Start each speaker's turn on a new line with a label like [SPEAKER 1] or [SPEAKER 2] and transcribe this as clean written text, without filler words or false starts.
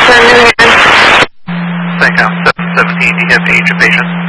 [SPEAKER 1] New Haven.
[SPEAKER 2] Thank you. 717, do you have age of patients?